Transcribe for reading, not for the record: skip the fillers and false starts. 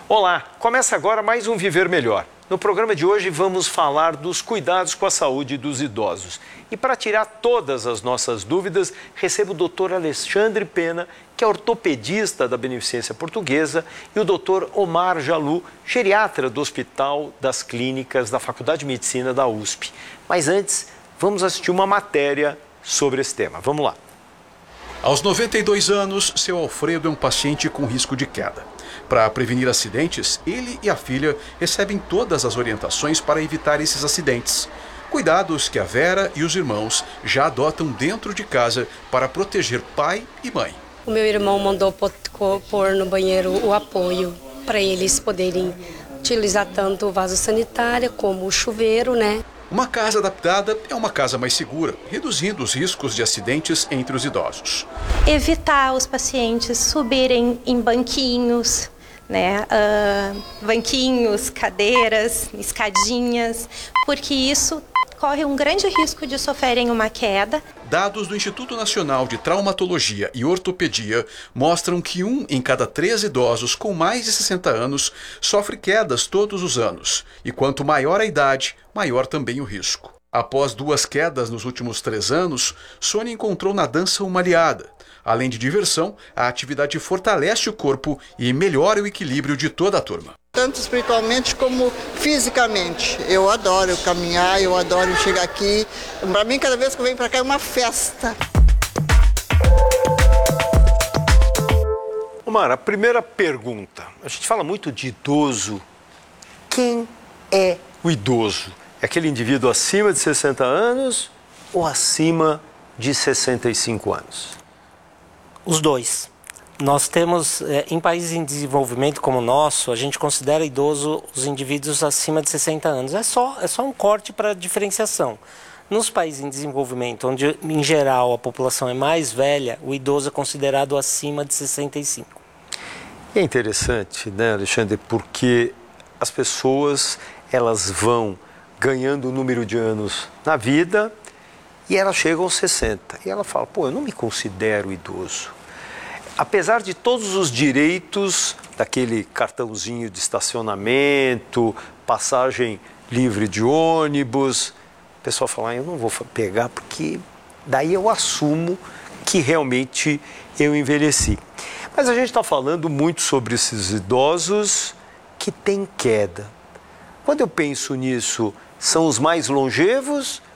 Olá, começa agora mais um Viver Melhor. No programa de hoje vamos falar dos cuidados com a saúde dos idosos. E para tirar todas as nossas dúvidas, recebo o Dr. Alexandre Pena, que é ortopedista da Beneficência Portuguesa, e o Dr. Omar Jalu, geriatra do Hospital das Clínicas da Faculdade de Medicina da USP. Mas antes, vamos assistir uma matéria sobre esse tema. Vamos lá. Aos 92 anos, seu Alfredo é um paciente com risco de queda. Para prevenir acidentes, ele e a filha recebem todas as orientações para evitar esses acidentes. Cuidados que a Vera e os irmãos já adotam dentro de casa para proteger pai e mãe. O meu irmão mandou pôr no banheiro o apoio para eles poderem utilizar tanto o vaso sanitário como o chuveiro, né? Uma casa adaptada é uma casa mais segura, reduzindo os riscos de acidentes entre os idosos. Evitar os pacientes subirem em banquinhos, banquinhos, cadeiras, escadinhas, porque isso corre um grande risco de sofrerem uma queda. Dados do Instituto Nacional de Traumatologia e Ortopedia mostram que 1 em cada 3 idosos com mais de 60 anos sofre quedas todos os anos. E quanto maior a idade, maior também o risco. Após 2 quedas nos últimos 3 anos, Sônia encontrou na dança uma aliada. Além de diversão, a atividade fortalece o corpo e melhora o equilíbrio de toda a turma. Tanto espiritualmente como fisicamente. Eu adoro caminhar, eu adoro chegar aqui. Para mim, cada vez que eu venho para cá é uma festa. Omar, a primeira pergunta. A gente fala muito de idoso. Quem é o idoso? É aquele indivíduo acima de 60 anos ou acima de 65 anos? Os dois. Nós temos, em países em desenvolvimento como o nosso, a gente considera idoso os indivíduos acima de 60 anos. É só um corte para diferenciação. Nos países em desenvolvimento, onde em geral a população é mais velha, o idoso é considerado acima de 65. É interessante, né, Alexandre, porque as pessoas elas vão ganhando o número de anos na vida e elas chegam aos 60. E ela fala, eu não me considero idoso. Apesar de todos os direitos daquele cartãozinho de estacionamento, passagem livre de ônibus, o pessoal fala, eu não vou pegar porque daí eu assumo que realmente eu envelheci. Mas a gente está falando muito sobre esses idosos que têm queda. Quando eu penso nisso, são os mais longevos